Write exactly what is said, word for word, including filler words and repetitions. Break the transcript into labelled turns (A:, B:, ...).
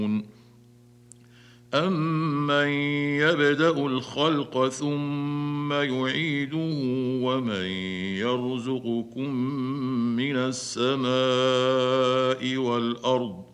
A: أَمَّن يَبْدَأُ الْخَلْقَ ثُمَّ يُعِيدُهُ وَمَن يَرْزُقُكُم مِّنَ السَّمَاءِ وَالْأَرْضِ